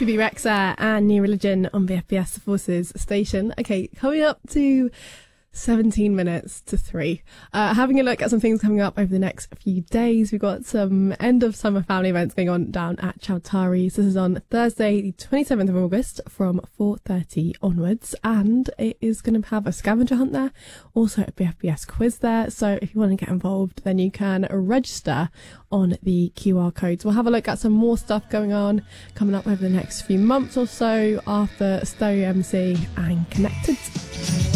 Phoebe Rex there and New Religion on VFBS, the Forces station. Okay, coming up to 17 minutes to 3. Having a look at some things coming up over the next few days. We've got some end of summer family events going on down at Chowtaris. This is on Thursday, the 27th of August from 4:30 onwards. And it is going to have a scavenger hunt there. Also a BFBS quiz there. So if you want to get involved, then you can register on the QR codes. We'll have a look at some more stuff going on coming up over the next few months or so after Stereo MC and Connected.